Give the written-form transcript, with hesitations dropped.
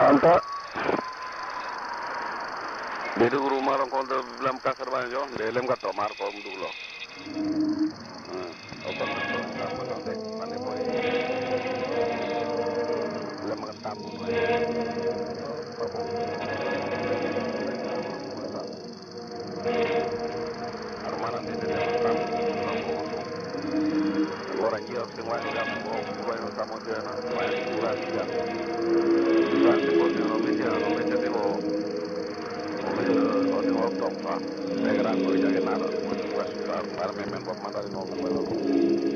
Anta Dedi guru marong kol de lam kasar banjo de lem ka tomar ko mdulo. Opa ko ta ma no de mane boy. Lem ka tabu no. Papo. Armana de lem ka tabu. Ora ngira se wa ga mo ko no tamo de na wa ura ya. Durante ko de no me de mo Tongfa, Tegeran ko jage nana ko para memen ko mandal no ko